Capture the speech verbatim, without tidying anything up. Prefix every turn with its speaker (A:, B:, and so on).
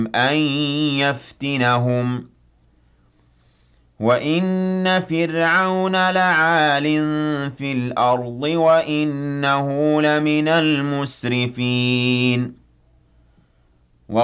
A: أَن يَفْتِنَهُمْ وَإِنَّ فِرْعَوْنَ لَعَالٍ فِي الْأَرْضِ وَإِنَّهُ لَمِنَ الْمُسْرِفِينَ